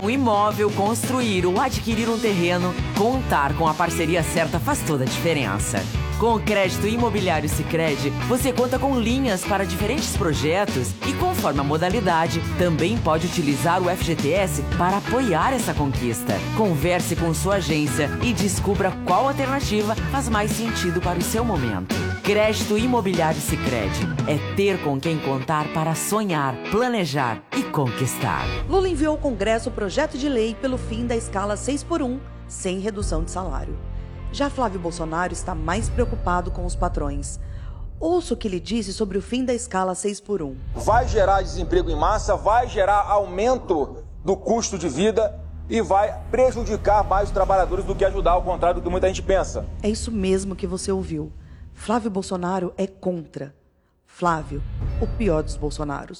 um imóvel, construir ou adquirir um terreno, contar com a parceria certa faz toda a diferença. Com o crédito imobiliário Sicredi, você conta com linhas para diferentes projetos e, conforme a modalidade, também pode utilizar o FGTS para apoiar essa conquista. Converse com sua agência e descubra qual alternativa faz mais sentido para o seu momento. Crédito imobiliário Sicredi é ter com quem contar para sonhar, planejar e conquistar. Lula enviou ao Congresso o projeto de lei pelo fim da escala 6x1, sem redução de salário. Já Flávio Bolsonaro está mais preocupado com os patrões. Ouça o que ele disse sobre o fim da escala 6x1. Vai gerar desemprego em massa, vai gerar aumento do custo de vida e vai prejudicar mais os trabalhadores do que ajudar, ao contrário do que muita gente pensa. É isso mesmo que você ouviu. Flávio Bolsonaro é contra. Flávio, o pior dos Bolsonaros.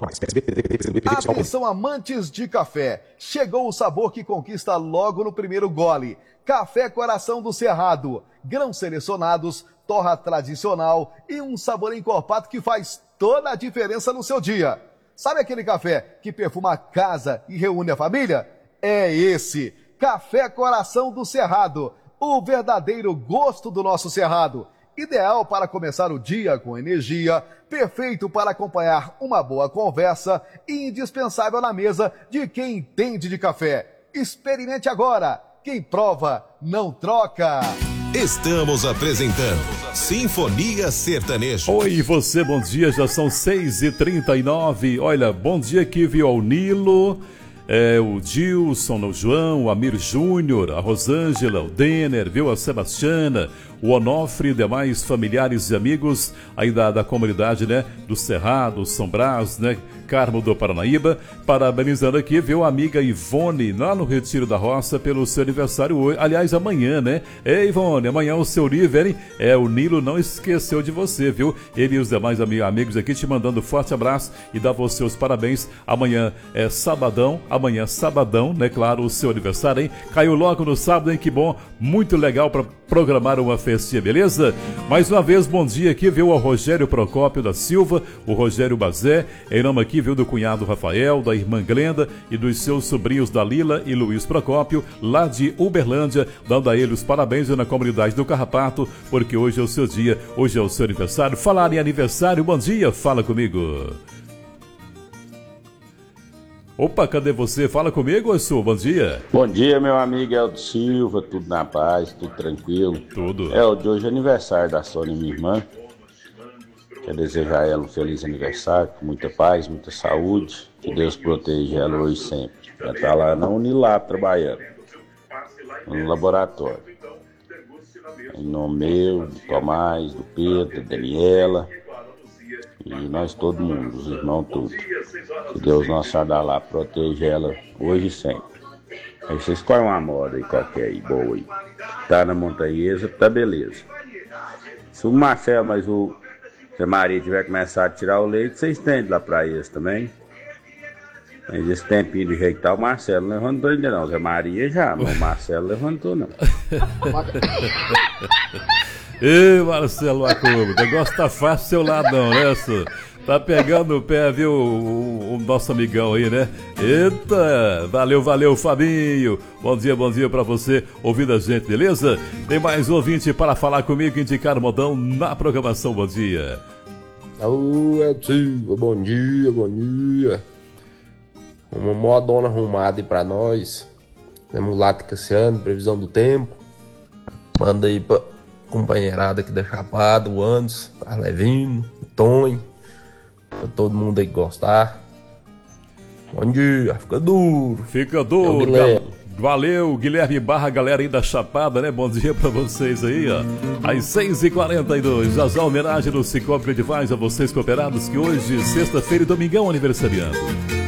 Atenção, amantes de café. Chegou o sabor que conquista logo no primeiro gole. Café Coração do Cerrado. Grãos selecionados, torra tradicional e um sabor encorpado que faz toda a diferença no seu dia. Sabe aquele café que perfuma a casa e reúne a família? É esse. Café Coração do Cerrado. O verdadeiro gosto do nosso Cerrado. Ideal para começar o dia com energia, perfeito para acompanhar uma boa conversa e indispensável na mesa de quem entende de café. Experimente agora. Quem prova, não troca. Estamos apresentando Sinfonia Sertaneja. Oi, você, bom dia, já são 6h39. Olha, bom dia aqui, viu, ao Nilo, o Dilson, o João, o Amir Júnior, a Rosângela, o Denner, viu, a Sebastiana, o Onofre e demais familiares e amigos aí da comunidade, né, do Cerrado, São Brás, né, Carmo do Paranaíba, parabenizando aqui, viu, a amiga Ivone, lá no Retiro da Roça, pelo seu aniversário hoje, aliás, amanhã, né? Ivone, amanhã é o seu nível, hein? O Nilo não esqueceu de você, viu? Ele e os demais amigos aqui te mandando um forte abraço e dá você os parabéns. Amanhã é sabadão, né? Claro, o seu aniversário, hein? Caiu logo no sábado, hein? Que bom, muito legal para programar uma festinha, beleza? Mais uma vez, bom dia aqui, viu, ao Rogério Procópio da Silva, o Rogério Bazé, em nome aqui, viu, do cunhado Rafael, da irmã Glenda e dos seus sobrinhos Dalila e Luiz Procópio, lá de Uberlândia, dando a ele os parabéns na comunidade do Carrapato, porque hoje é o seu dia, hoje é o seu aniversário. Falar em aniversário, bom dia, fala comigo. Opa, cadê você? Fala comigo, Ossu, bom dia. Bom dia, meu amigo Eldo Silva, tudo na paz, tudo tranquilo. Tudo. De hoje é aniversário da Sônia, minha irmã. Quero desejar a ela um feliz aniversário, com muita paz, muita saúde. Que Deus proteja ela hoje sempre. Ela está lá na Unilab trabalhando, no laboratório. Em nome meu, do Tomás, do Pedro, da Daniela. E nós todo mundo, os irmãos todos. Que Deus nosso Adalá proteja ela hoje e sempre. Aí vocês escolhem uma moda aí qualquer aí, boa aí. Tá na montanhesa, tá beleza. Se o Marcelo, se a Maria tiver começado a tirar o leite, vocês estendem lá pra eles também. Mas esse tempinho de rejeitar, o Marcelo não levantou ainda não. Zé Maria já, mas o Marcelo levantou não. Ê, Marcelo Acombo, o negócio tá fácil do seu lado não, né, senhor? Tá pegando o pé, viu, o nosso amigão aí, né? Eita, valeu, Fabinho. Bom dia pra você, ouvindo a gente, beleza? Tem mais um ouvinte para falar comigo, indicar o modão na programação, bom dia. Alô, Silva, bom dia. Uma modona arrumada aí pra nós. Temos lá Cassiano, previsão do tempo. Manda aí pra companheirada aqui da Chapada, o Anderson, o Carlevino, o Tonho, pra todo mundo aí gostar. Bom dia, fica duro. Valeu, Guilherme Barra, galera aí da Chapada, né? Bom dia pra vocês aí, ó. Às 6h42, já homenagem do Cicobi Creditais a vocês cooperados que hoje, sexta-feira e domingão aniversariando.